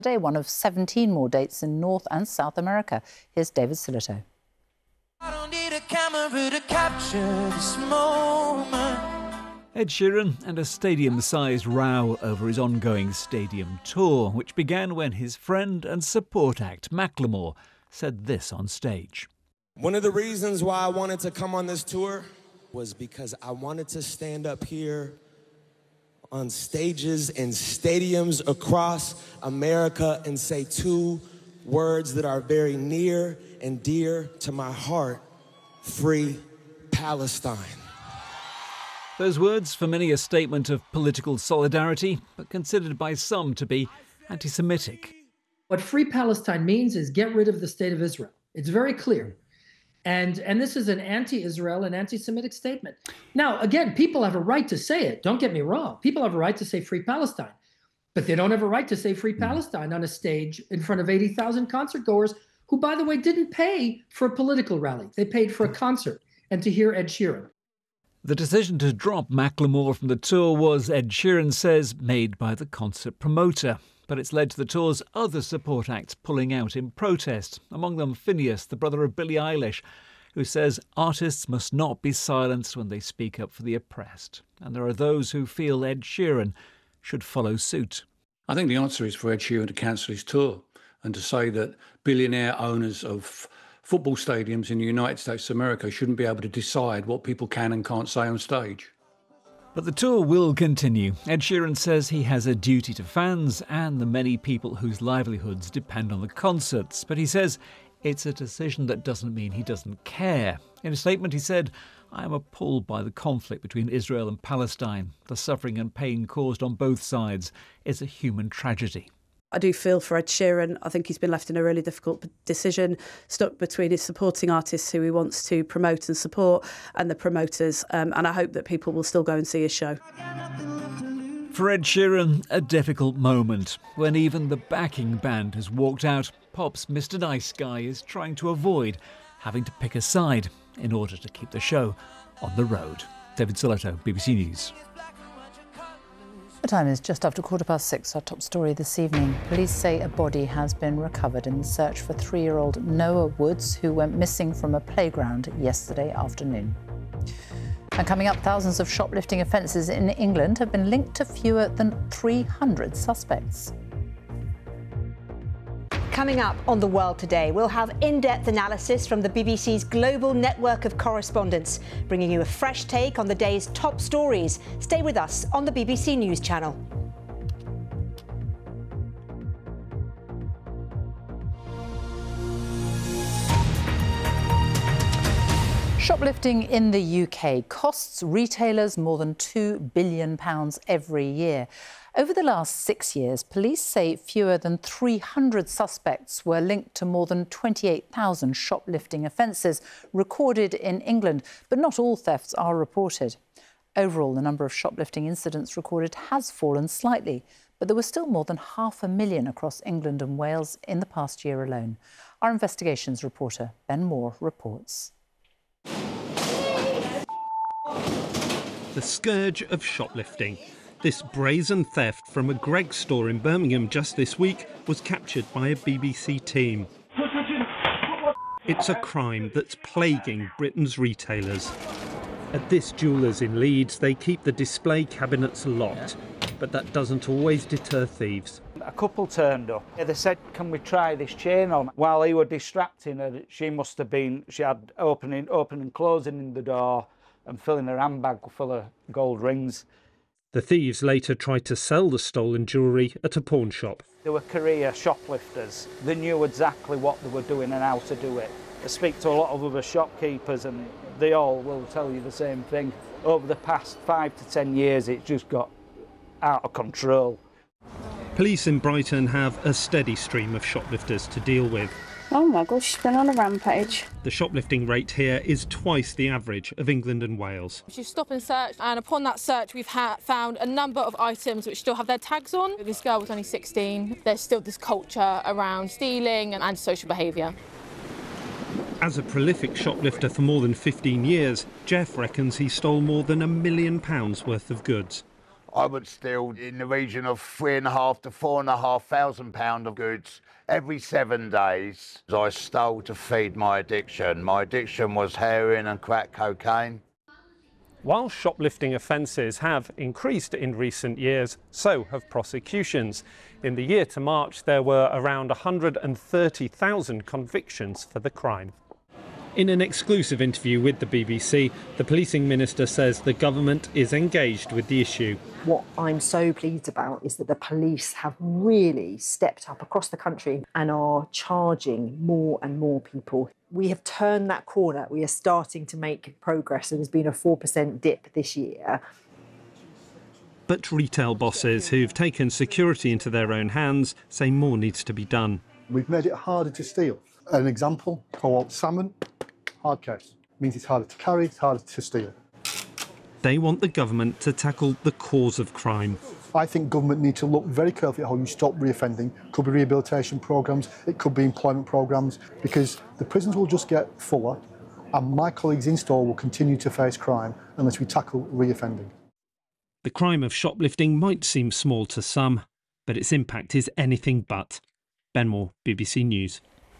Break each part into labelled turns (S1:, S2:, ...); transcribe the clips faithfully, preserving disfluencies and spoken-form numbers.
S1: Today, one of seventeen more dates in North and South America. Here's David Silito.
S2: I don't need a camera to capture this moment.
S3: Ed Sheeran and a stadium-sized row over his ongoing stadium tour, which began when his friend and support act Macklemore said this on stage.
S4: One of the reasons why I wanted to come on this tour was because I wanted to stand up here on stages and stadiums across America and say two words that are very near and dear to my heart: free Palestine.
S3: Those words, for many a statement of political solidarity, but considered by some to be anti-Semitic.
S5: What free Palestine means is get rid of the state of Israel. It's very clear. And, and this is an anti-Israel and anti-Semitic statement. Now, again, people have a right to say it. Don't get me wrong. People have a right to say free Palestine. But they don't have a right to say free Palestine on a stage in front of eighty thousand concert goers who, by the way, didn't pay for a political rally. They paid for a concert and to hear Ed Sheeran.
S3: The decision to drop Macklemore from the tour was, Ed Sheeran says, made by the concert promoter. But it's led to the tour's other support acts pulling out in protest, among them Phineas, the brother of Billie Eilish, who says artists must not be silenced when they speak up for the oppressed. And there are those who feel Ed Sheeran should follow suit.
S6: I think the answer is for Ed Sheeran to cancel his tour and to say that billionaire owners of football stadiums in the United States of America shouldn't be able to decide what people can and can't say on stage.
S3: But the tour will continue. Ed Sheeran says he has a duty to fans and the many people whose livelihoods depend on the concerts. But he says it's a decision that doesn't mean he doesn't care. In a statement, he said, "I am appalled by the conflict between Israel and Palestine. The suffering and pain caused on both sides is a human tragedy."
S7: I do feel for Ed Sheeran. I think he's been left in a really difficult decision, stuck between his supporting artists who he wants to promote and support and the promoters. Um, and I hope that people will still go and see his show.
S3: For Ed Sheeran, a difficult moment. When even the backing band has walked out, Pop's Mister Nice Guy is trying to avoid having to pick a side in order to keep the show on the road. David Silito, B B C News.
S1: The time is just after quarter past six. Our top story this evening. Police say a body has been recovered in the search for three-year-old Noah Woods, who went missing from a playground yesterday afternoon. And coming up, thousands of shoplifting offences in England have been linked to fewer than three hundred suspects.
S8: Coming up on The World Today, we'll have in-depth analysis from the B B C's global network of correspondents, bringing you a fresh take on the day's top stories. Stay with us on the B B C News Channel.
S1: Shoplifting in the U K costs retailers more than two billion pounds every year. Over the last six years, police say fewer than three hundred suspects were linked to more than twenty-eight thousand shoplifting offences recorded in England, but not all thefts are reported. Overall, the number of shoplifting incidents recorded has fallen slightly, but there were still more than half a million across England and Wales in the past year alone. Our investigations reporter Ben Moore reports.
S9: The scourge of shoplifting. This brazen theft from a Greggs store in Birmingham just this week was captured by a B B C team. It's a crime that's plaguing Britain's retailers. At this jeweller's in Leeds, they keep the display cabinets locked, but that doesn't always deter thieves.
S10: A couple turned up. They said, "Can we try this chain on?" While he was distracting her, she must have been, she had opening, opening and closing in the door and filling her handbag full of gold rings.
S9: The thieves later tried to sell the stolen jewellery at a pawn shop.
S10: They were career shoplifters. They knew exactly what they were doing and how to do it. I speak to a lot of other shopkeepers and they all will tell you the same thing. Over the past five to ten years, it's just got out of control.
S9: Police in Brighton have a steady stream of shoplifters to deal with.
S11: Oh my gosh, she's been on a rampage.
S9: The shoplifting rate here is twice the average of England and Wales.
S12: You stop and search, and upon that search we've ha found a number of items which still have their tags on. This girl was only sixteen. There's still this culture around stealing and antisocial behaviour.
S9: As a prolific shoplifter for more than fifteen years, Jeff reckons he stole more than a million pounds worth of goods.
S13: I would steal in the region of three and a half to four and a half thousand pounds of goods every seven days. I stole to feed my addiction. My addiction was heroin and crack cocaine.
S9: While shoplifting offences have increased in recent years, so have prosecutions. In the year to March, there were around one hundred thirty thousand convictions for the crime. In an exclusive interview with the B B C, the policing minister says the government is engaged with the issue.
S14: What I'm so pleased about is that the police have really stepped up across the country and are charging more and more people. We have turned that corner. We are starting to make progress. There's been a four percent dip this year.
S9: But retail bosses who've taken security into their own hands say more needs to be done.
S15: We've made it harder to steal. An example, co-op salmon, hard case. Means it's harder to carry, it's harder to steal.
S9: They want the government to tackle the cause of crime.
S15: I think government need to look very carefully at how you stop reoffending. Could be rehabilitation programmes, it could be employment programmes, because the prisons will just get fuller and my colleagues in store will continue to face crime unless we tackle reoffending.
S9: The crime of shoplifting might seem small to some, but its impact is anything but. Ben Moore, B B C News.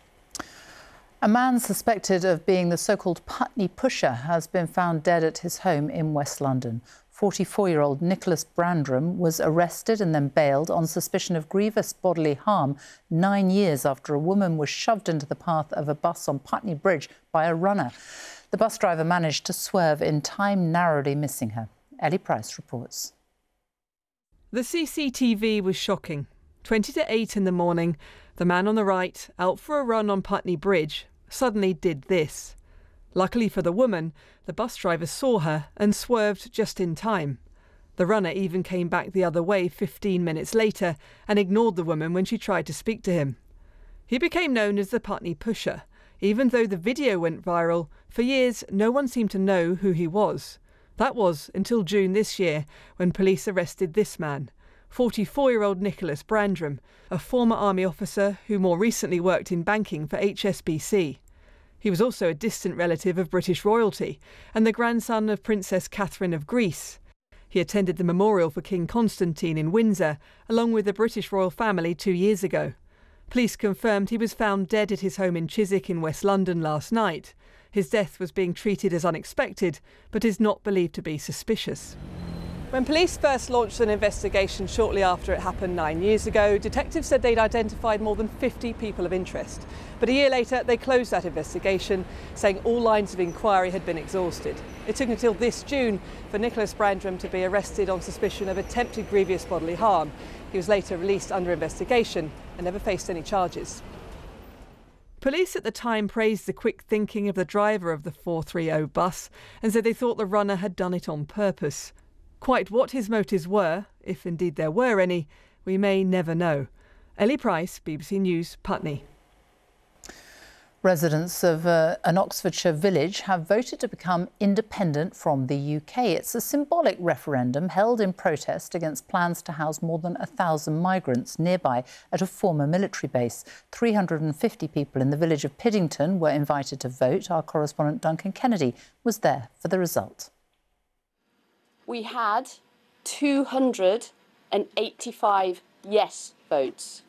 S1: A man suspected of being the so-called Putney Pusher has been found dead at his home in West London. forty-four-year-old Nicholas Brandram was arrested and then bailed on suspicion of grievous bodily harm nine years after a woman was shoved into the path of a bus on Putney Bridge by a runner. The bus driver managed to swerve in time, narrowly missing her. Ellie Price reports.
S16: The C C T V was shocking. twenty to eight in the morning, the man on the right, out for a run on Putney Bridge, suddenly did this. Luckily for the woman, the bus driver saw her and swerved just in time. The runner even came back the other way fifteen minutes later and ignored the woman when she tried to speak to him. He became known as the Putney Pusher. Even though the video went viral, for years no one seemed to know who he was. That was until June this year, when police arrested this man, forty-four-year-old Nicholas Brandram, a former army officer who more recently worked in banking for H S B C. He was also a distant relative of British royalty and the grandson of Princess Catherine of Greece. He attended the memorial for King Constantine in Windsor, along with the British royal family two years ago. Police confirmed he was found dead at his home in Chiswick in West London last night. His death was being treated as unexpected, but is not believed to be suspicious. When police first launched an investigation shortly after it happened nine years ago, detectives said they'd identified more than fifty people of interest. But a year later, they closed that investigation, saying all lines of inquiry had been exhausted. It took until this June for Nicholas Brandram to be arrested on suspicion of attempted grievous bodily harm. He was later released under investigation and never faced any charges. Police at the time praised the quick thinking of the driver of the four thirty bus and said they thought the runner had done it on purpose. Quite what his motives were, if indeed there were any, we may never know. Ellie Price, B B C News, Putney.
S1: Residents of uh, an Oxfordshire village have voted to become independent from the U K. It's a symbolic referendum held in protest against plans to house more than a thousand migrants nearby at a former military base. three hundred fifty people in the village of Piddington were invited to vote. Our correspondent Duncan Kennedy was there for the result.
S17: We had two hundred eighty-five yes votes.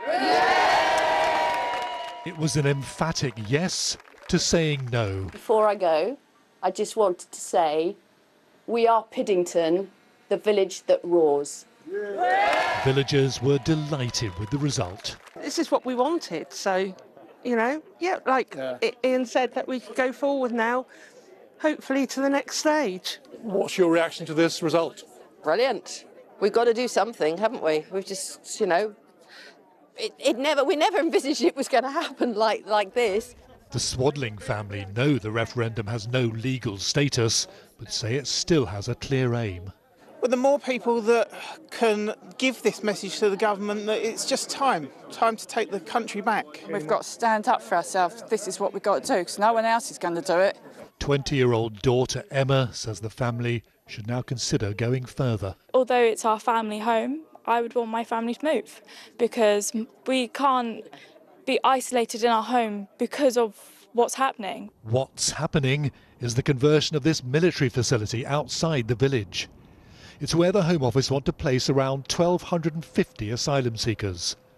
S18: It was an emphatic yes to saying no.
S17: Before I go, I just wanted to say, we are Piddington, the village that roars.
S18: Villagers were delighted with the result.
S19: This is what we wanted, so, you know, yeah, like yeah. Ian said, that we could go forward now, hopefully to the next stage.
S18: What's your reaction to this result?
S20: Brilliant. We've got to do something, haven't we? We've just, you know, it, it never, we never envisaged it was going to happen like, like this.
S18: The Swadling family know the referendum has no legal status, but say it still has a clear aim.
S21: Well, the more people that can give this message to the government that it's just time, time to take the country back.
S22: We've got to stand up for ourselves. This is what we've got to do, because no one else is going to do it.
S18: twenty-year-old daughter Emma says the family should now consider going further.
S23: Although it's our family home, I would want my family to move, because we can't be isolated in our home because of what's happening.
S18: What's happening is the conversion of this military facility outside the village. It's where the Home Office want to place around one thousand two hundred fifty asylum seekers.